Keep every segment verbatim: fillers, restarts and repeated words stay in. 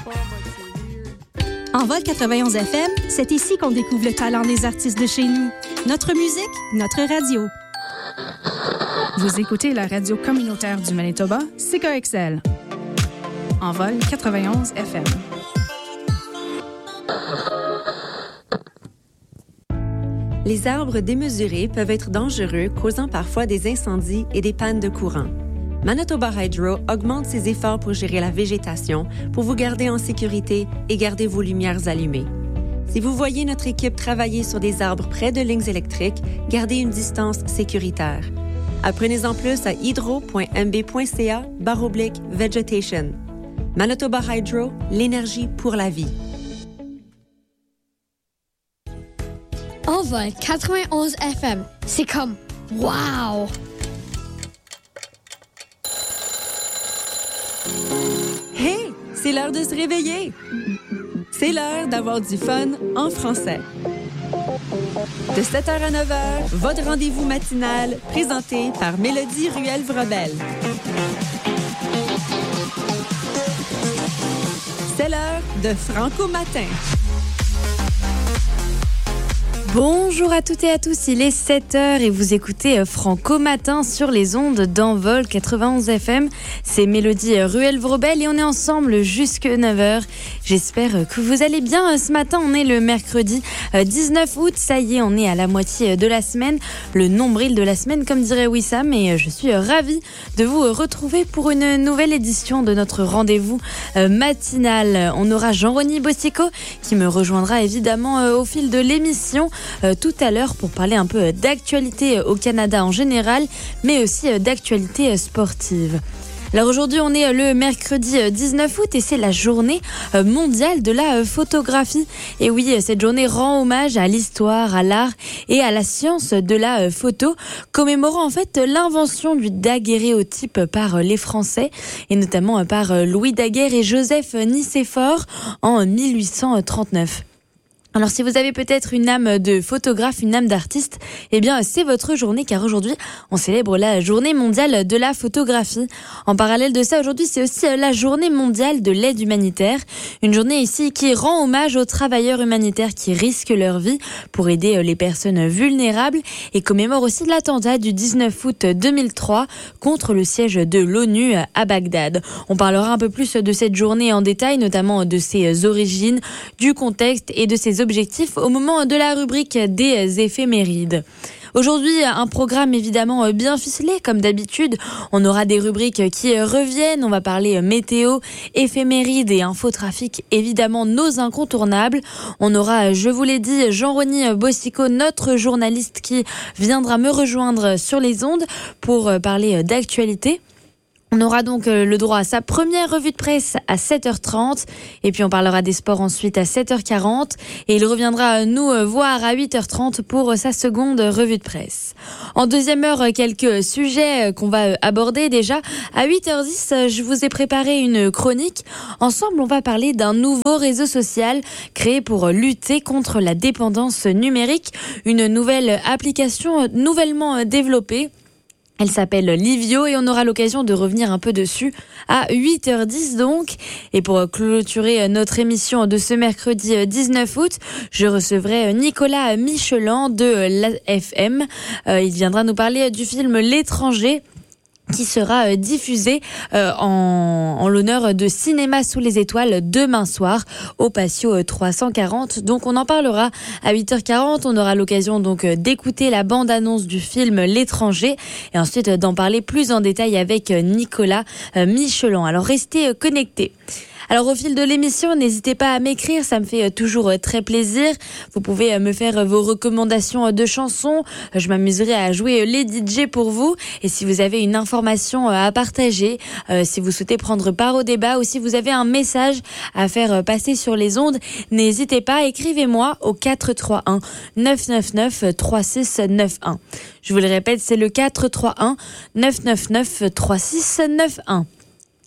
Envol quatre-vingt-onze F M, c'est ici qu'on découvre le talent des artistes de chez nous. Notre musique, notre radio. Vous écoutez la radio communautaire du Manitoba, C K X L. Envol quatre-vingt-onze F M. Les arbres démesurés peuvent être dangereux, causant parfois des incendies et des pannes de courant. Manitoba Hydro augmente ses efforts pour gérer la végétation, pour vous garder en sécurité et garder vos lumières allumées. Si vous voyez notre équipe travailler sur des arbres près de lignes électriques, gardez une distance sécuritaire. Apprenez-en plus à hydro.mb.ca barre oblique vegetation. Manitoba Hydro, l'énergie pour la vie. Envol quatre-vingt-onze F M, c'est comme wow! Hey, c'est l'heure de se réveiller! C'est l'heure d'avoir du fun en français. De sept heures à neuf heures, votre rendez-vous matinal présenté par Mélodie Ruel-Vrobel. C'est l'heure de Franco Matin. Bonjour à toutes et à tous, il est sept heures et vous écoutez Franco Matin sur les ondes d'Envol quatre-vingt-onze F M. C'est Mélodie Ruel-Vrobel et on est ensemble jusque neuf heures. J'espère que vous allez bien. Ce matin, on est le mercredi dix-neuf août. Ça y est, on est à la moitié de la semaine, le nombril de la semaine, comme dirait Wissam. Et je suis ravie de vous retrouver pour une nouvelle édition de notre rendez-vous matinal. On aura Jean-Rony Bossico qui me rejoindra évidemment au fil de l'émission. Euh, tout à l'heure pour parler un peu d'actualité au Canada en général, mais aussi euh, d'actualité euh, sportive. Alors aujourd'hui, on est le mercredi dix-neuf août et c'est la journée mondiale de la photographie. Et oui, cette journée rend hommage à l'histoire, à l'art et à la science de la photo, commémorant en fait l'invention du daguerréotype par les Français et notamment par Louis Daguerre et Joseph Nicéphore en mille huit cent trente-neuf. Alors si vous avez peut-être une âme de photographe, une âme d'artiste, eh bien c'est votre journée car aujourd'hui on célèbre la journée mondiale de la photographie. En parallèle de ça, aujourd'hui c'est aussi la journée mondiale de l'aide humanitaire. Une journée ici qui rend hommage aux travailleurs humanitaires qui risquent leur vie pour aider les personnes vulnérables et commémore aussi l'attentat du dix-neuf août deux mille trois contre le siège de l'ONU à Bagdad. On parlera un peu plus de cette journée en détail, notamment de ses origines, du contexte et de ses objectifs au moment de la rubrique des éphémérides. Aujourd'hui, un programme évidemment bien ficelé, comme d'habitude. On aura des rubriques qui reviennent. On va parler météo, éphémérides et infotrafic, évidemment nos incontournables. On aura, je vous l'ai dit, Jean-Rony Bossico, notre journaliste qui viendra me rejoindre sur les ondes pour parler d'actualité. On aura donc le droit à sa première revue de presse à sept heures trente et puis on parlera des sports ensuite à sept heures quarante et il reviendra nous voir à huit heures trente pour sa seconde revue de presse. En deuxième heure, quelques sujets qu'on va aborder déjà. À huit heures dix, je vous ai préparé une chronique. Ensemble, on va parler d'un nouveau réseau social créé pour lutter contre la dépendance numérique, une nouvelle application nouvellement développée. Elle s'appelle Livio et on aura l'occasion de revenir un peu dessus à huit heures dix donc. Et pour clôturer notre émission de ce mercredi dix-neuf août, je recevrai Nicolas Michelin de l'A F M. Euh, il viendra nous parler du film L'étranger, qui sera diffusé euh, en, en l'honneur de Cinéma sous les étoiles demain soir au patio trois cent quarante. Donc on en parlera à huit heures quarante. On aura l'occasion donc d'écouter la bande-annonce du film L'étranger et ensuite d'en parler plus en détail avec Nicolas Michelin. Alors restez connectés. Alors au fil de l'émission, n'hésitez pas à m'écrire, ça me fait toujours très plaisir. Vous pouvez me faire vos recommandations de chansons, je m'amuserai à jouer les D J pour vous. Et si vous avez une information à partager, euh, si vous souhaitez prendre part au débat ou si vous avez un message à faire passer sur les ondes, n'hésitez pas, écrivez-moi au quatre trois un neuf neuf neuf trois six neuf un. Je vous le répète, c'est le quatre trois un neuf neuf neuf trois six neuf un.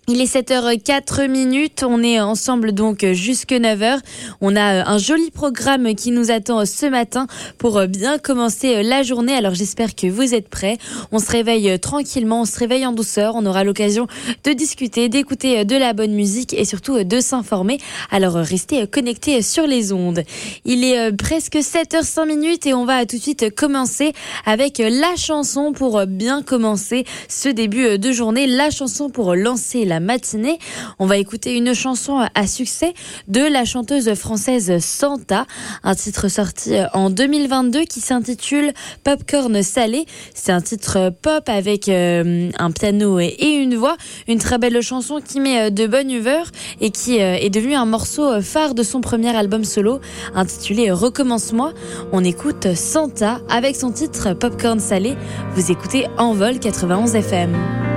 Il est sept heures quatre minutes, on est ensemble donc jusque neuf heures. On a un joli programme qui nous attend ce matin pour bien commencer la journée. Alors j'espère que vous êtes prêts. On se réveille tranquillement, on se réveille en douceur. On aura l'occasion de discuter, d'écouter de la bonne musique et surtout de s'informer. Alors restez connectés sur les ondes. Il est presque sept heures cinq minutes et on va tout de suite commencer avec la chanson pour bien commencer ce début de journée. La chanson pour lancer la matinée. On va écouter une chanson à succès de la chanteuse française Santa, un titre sorti en deux mille vingt-deux qui s'intitule Popcorn salé. C'est un titre pop avec euh, un piano et une voix, une très belle chanson qui met de bonne humeur et qui euh, est devenue un morceau phare de son premier album solo intitulé Recommence-moi. On écoute Santa avec son titre Popcorn salé. Vous écoutez Envol quatre-vingt-onze F M.